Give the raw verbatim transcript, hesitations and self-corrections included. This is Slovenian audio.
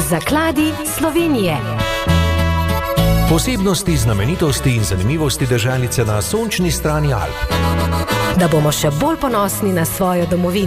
Zakladi Slovenije. Posebnosti, znamenitosti in zanimivosti deželice na sončni strani Alp. Da bomo še bolj ponosni na svojo domovino.